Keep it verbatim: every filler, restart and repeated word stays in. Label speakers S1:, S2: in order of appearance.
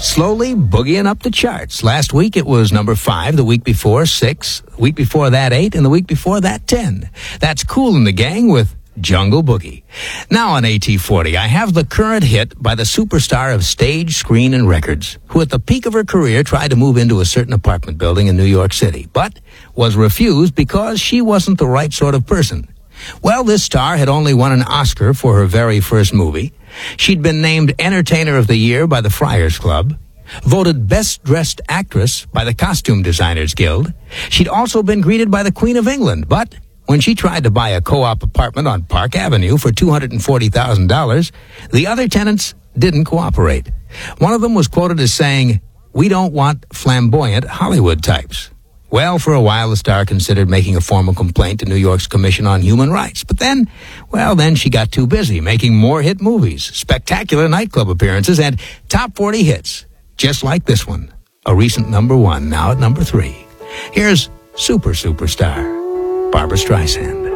S1: slowly boogieing up the charts. Last week it was number five, the week before six, the week before that eight, and the week before that ten. That's Kool and the Gang with Jungle Boogie. Now on A T forty, I have the current hit by the superstar of stage, screen, and records, who at the peak of her career tried to move into a certain apartment building in New York City, but was refused because she wasn't the right sort of person. Well, this star had only won an Oscar for her very first movie. She'd been named Entertainer of the Year by the Friars Club, voted Best Dressed Actress by the Costume Designers Guild. She'd also been greeted by the Queen of England, but when she tried to buy a co-op apartment on Park Avenue for two hundred forty thousand dollars, the other tenants didn't cooperate. One of them was quoted as saying, "We don't want flamboyant Hollywood types." Well, for a while, the star considered making a formal complaint to New York's Commission on Human Rights. But then, well, then she got too busy making more hit movies, spectacular nightclub appearances, and top forty hits, just like this one, a recent number one, now at number three. Here's Super Superstar, Barbra Streisand.